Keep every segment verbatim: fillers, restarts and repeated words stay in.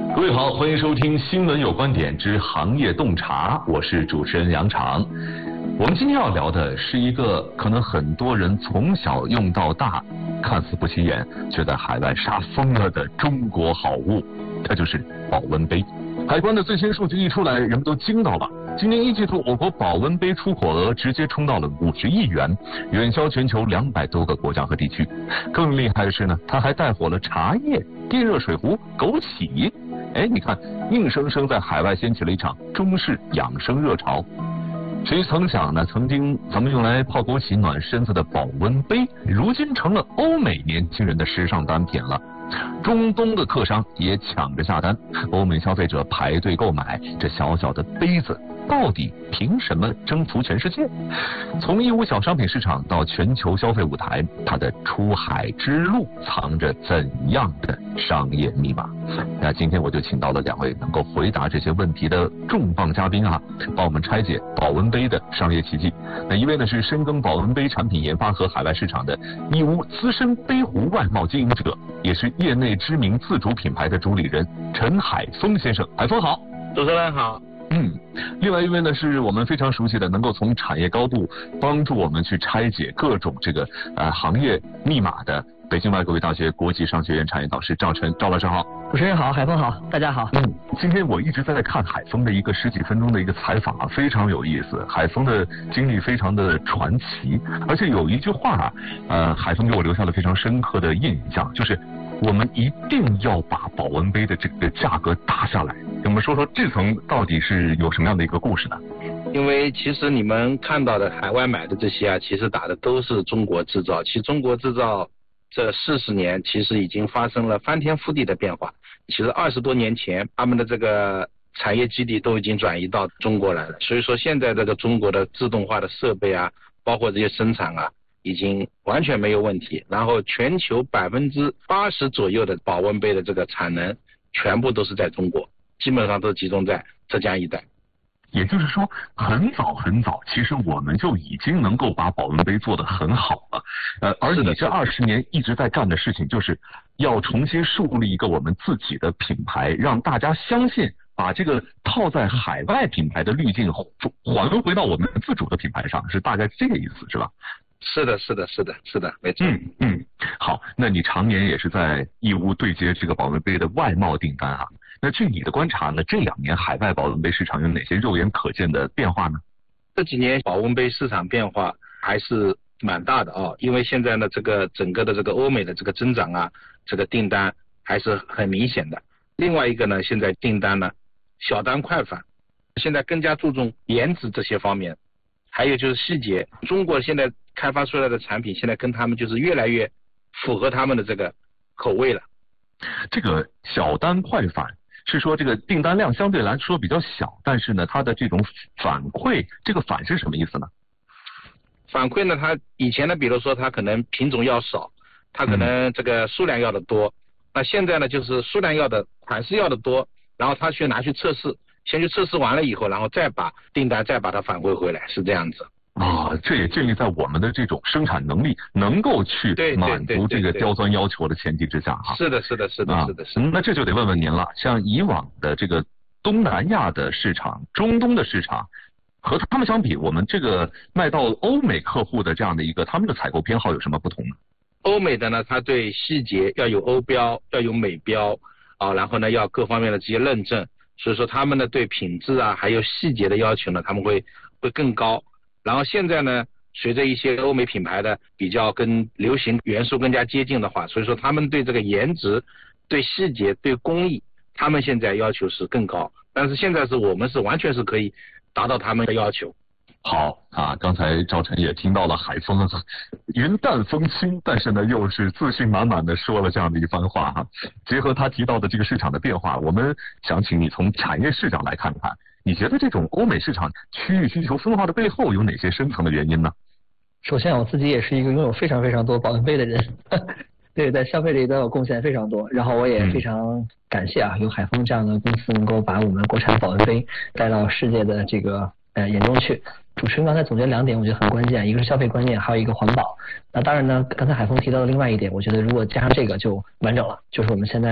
各位好，欢迎收听新闻有观点之行业洞察，我是主持人梁常。我们今天要聊的是一个可能很多人从小用到大，看似不起眼，却在海外杀疯了的中国好物，它就是保温杯。海关的最新数据一出来，人们都惊到了。今年一季度，我国保温杯出口额直接冲到了五十亿元，远销全球两百多个国家和地区。更厉害的是呢，它还带火了茶叶、电热水壶、枸杞。哎，你看，硬生生在海外掀起了一场中式养生热潮。谁曾想呢？曾经咱们用来泡枸杞暖身子的保温杯，如今成了欧美年轻人的时尚单品了。中东的客商也抢着下单，欧美消费者排队购买。这小小的杯子到底凭什么征服全世界？从义乌小商品市场到全球消费舞台，它的出海之路藏着怎样的商业密码？那今天我就请到了两位能够回答这些问题的重磅嘉宾啊，帮我们拆解保温杯的商业奇迹。那一位呢是深耕保温杯产品研发和海外市场的义乌资深杯壶外贸经营者，也是业内知名自主品牌的主理人陈海峰先生。海峰好。 主持人好。 嗯，另外一位呢是我们非常熟悉的，能够从产业高度帮助我们去拆解各种这个呃行业密码的北京外国语大学国际商学院产业导师赵晨。赵老师好。 主持人好，海峰好，大家好。 嗯，今天我一直在看海峰的一个十几分钟的一个采访啊，非常有意思。海峰的经历非常的传奇，而且有一句话啊，呃，海峰给我留下了非常深刻的印象，就是我们一定要把保温杯的这个价格打下来。我们说说这层到底是有什么样的一个故事呢？ 因为其实你们看到的海外买的这些啊，其实打的都是中国制造。其实中国制造这四十年其实已经发生了翻天覆地的变化。其实二十多年前，他们的这个产业基地都已经转移到中国来了。所以说现在这个中国的自动化的设备啊，包括这些生产啊，已经完全没有问题。然后全球百分之八十左右的保温杯的这个产能，全部都是在中国，基本上都集中在浙江一带。 也就是说，很早很早，其实我们就已经能够把保温杯做得很好了。呃，而你这二十年一直在干的事情，就是要重新树立一个我们自己的品牌，让大家相信，把这个套在海外品牌的滤镜还回到我们自主的品牌上，是大概这个意思，是吧？ 是的，是的，是的，是的，没错。 嗯嗯，好，那你常年也是在义乌对接这个保温杯的外贸订单啊。那据你的观察呢，这两年海外保温杯市场有哪些肉眼可见的变化呢？ 这几年保温杯市场变化还是蛮大的啊，因为现在呢，这个整个的这个欧美的这个增长啊，这个订单还是很明显的。另外一个呢，现在订单呢小单快返，现在更加注重颜值这些方面，还有就是细节。中国现在开发出来的产品，现在跟他们就是越来越符合他们的这个口味了。 这个小单快返是说这个订单量相对来说比较小，但是呢，它的这种反馈，这个反是什么意思呢？ 反馈呢，它以前呢，比如说它可能品种要少，它可能这个数量要的多，嗯、那现在呢，就是数量要的款式要的多，然后他去拿去测试，先去测试完了以后，然后再把订单再把它反馈回来，是这样子。 啊，这也建立在我们的这种生产能力能够去满足这个刁钻要求的前提之下哈。 是的，是的，是的，是的，是的。 那这就得问问您了，像以往的这个东南亚的市场、中东的市场，和他们相比，我们这个卖到欧美客户的这样的一个他们的采购偏好有什么不同呢？ 欧美的呢，它对细节要有欧标，要有美标啊，然后呢要各方面的这些认证，所以说他们呢对品质啊还有细节的要求呢，他们会会更高。然后现在呢，随着一些欧美品牌的比较跟流行元素更加接近的话，所以说他们对这个颜值、对细节、对工艺，他们现在要求是更高。但是现在是我们是完全是可以达到他们的要求。 好啊，刚才赵晨也听到了海峰云淡风轻，但是呢又是自信满满的说了这样的一番话哈。结合他提到的这个市场的变化，我们想请你从产业视角来看看，你觉得这种欧美市场区域需求分化的背后有哪些深层的原因呢？ 首先我自己也是一个拥有非常非常多保温杯的人，对，在消费里都有贡献非常多。然后我也非常感谢啊，有海峰这样的公司能够把我们国产保温杯带到世界的这个呃眼中去。主持人刚才总结两点，我觉得很关键，一个是消费观念，还有一个环保。那当然呢，刚才海峰提到的另外一点，我觉得如果加上这个就完整了，就是我们现在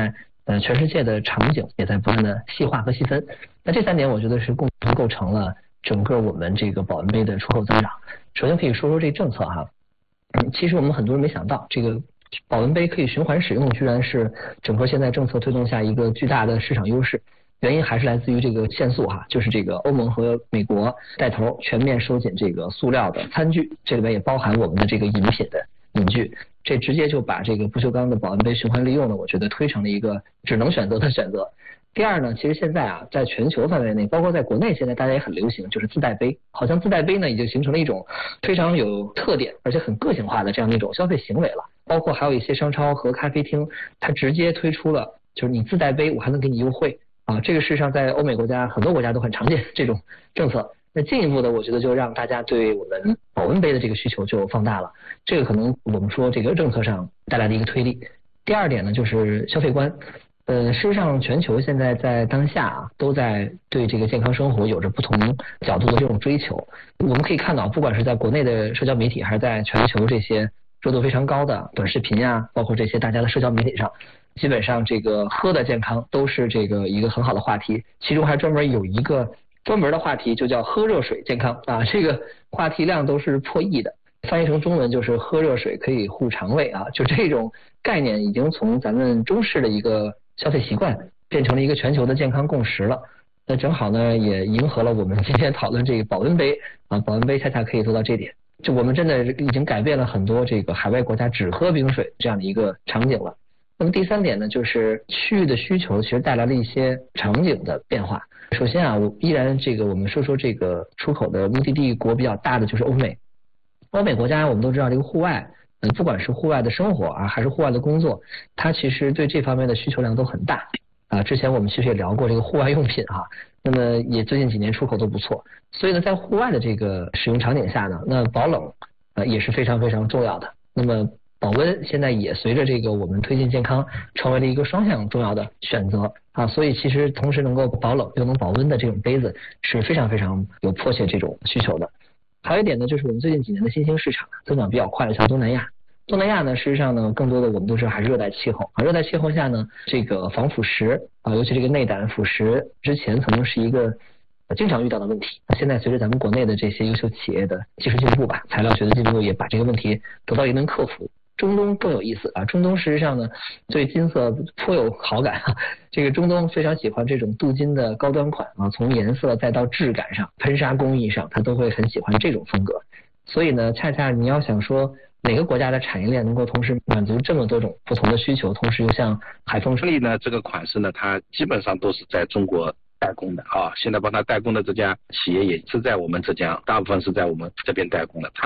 呃，全世界的场景也在不断的细化和细分。那这三点我觉得是共同构成了整个我们这个保温杯的出口增长。首先可以说说这政策哈，嗯，其实我们很多人没想到，这个保温杯可以循环使用，居然是整个现在政策推动下一个巨大的市场优势。原因还是来自于这个限塑哈，就是这个欧盟和美国带头全面收紧这个塑料的餐具，这里面也包含我们的这个饮品的饮具，这直接就把这个不锈钢的保温杯循环利用呢，我觉得推成了一个只能选择的选择。第二呢，其实现在啊，在全球范围内，包括在国内，现在大家也很流行，就是自带杯，好像自带杯呢已经形成了一种非常有特点而且很个性化的这样一种消费行为了。包括还有一些商超和咖啡厅，它直接推出了就是你自带杯，我还能给你优惠。啊，这个事实上在欧美国家很多国家都很常见这种政策。那进一步的，我觉得就让大家对我们保温杯的这个需求就放大了。这个可能我们说这个政策上带来的一个推力。第二点呢，就是消费观。呃，事实上全球现在在当下啊，都在对这个健康生活有着不同角度的这种追求。我们可以看到，不管是在国内的社交媒体，还是在全球这些热度非常高的短视频呀，包括这些大家的社交媒体上，基本上这个喝的健康都是这个一个很好的话题，其中还专门有一个专门的话题就叫喝热水健康啊，这个话题量都是破亿的，翻译成中文就是喝热水可以护肠胃啊，就这种概念已经从咱们中式的一个消费习惯变成了一个全球的健康共识了。那正好呢，也迎合了我们今天讨论这个保温杯啊，保温杯恰恰可以做到这点。就我们真的已经改变了很多这个海外国家只喝冰水这样的一个场景了。那么第三点呢，就是区域的需求其实带来了一些场景的变化。首先啊，我依然这个我们说说这个出口的目的地国比较大的就是欧美。欧美国家我们都知道这个户外，嗯，不管是户外的生活啊，还是户外的工作，它其实对这方面的需求量都很大啊。之前我们其实也聊过这个户外用品哈、啊，那么也最近几年出口都不错。所以呢，在户外的这个使用场景下呢，那保冷呃也是非常非常重要的。那么保温现在也随着这个我们推进健康，成为了一个双向重要的选择啊。所以其实同时能够保冷又能保温的这种杯子是非常非常有迫切这种需求的。还有一点呢，就是我们最近几年的新兴市场增长比较快的，像东南亚。东南亚呢，事实上呢，更多的我们都知道还是热带气候啊。热带气候下呢，这个防腐蚀啊，尤其这个内胆腐蚀，之前曾经是一个经常遇到的问题。现在随着咱们国内的这些优秀企业的技术进步吧，材料学的进步，也把这个问题得到一定克服。中东更有意思啊，中东事实上呢，对金色颇有好感啊。这个中东非常喜欢这种镀金的高端款啊，从颜色再到质感上、喷砂工艺上，他都会很喜欢这种风格。所以呢，恰恰你要想说哪个国家的产业链能够同时满足这么多种不同的需求，同时又像海风力呢，这个款式呢，它基本上都是在中国代工的啊。现在帮它代工的这家企业也是在我们浙江，大部分是在我们这边代工的。它